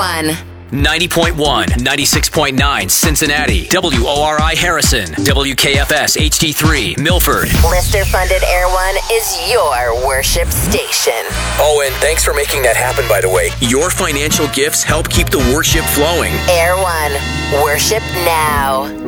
One. 90.1, 96.9 Cincinnati, WORI Harrison, WKFS HD3 Milford. Listener-funded Air One is your worship station. Oh, and thanks for making that happen, by the way. Your financial gifts help keep the worship flowing. Air One. Worship now.